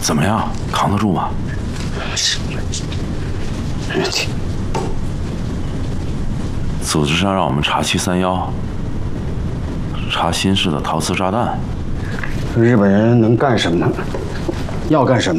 怎么样，扛得住吗？ 没问题。 组织上让我们查731，查新式的陶瓷炸弹。 日本人能干什么？要干什么？